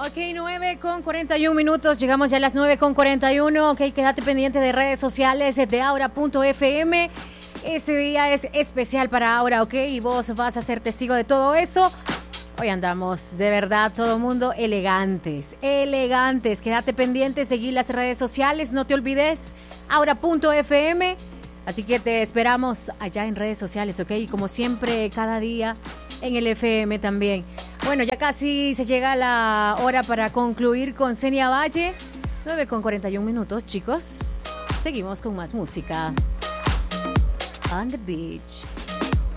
Ok, 9:41. Llegamos ya a las 9:41. Ok, quédate pendiente de redes sociales de Aura.fm. Este día es especial para Aura, ok, y vos vas a ser testigo de todo eso. Hoy andamos, de verdad, todo mundo elegantes. Quédate pendiente, seguí las redes sociales, no te olvides, Aura.fm. Así que te esperamos allá en redes sociales, ok, y como siempre, cada día en el FM también. Bueno, ya casi se llega la hora para concluir con Xenia Valle. 9:41, chicos. Seguimos con más música. On the beach.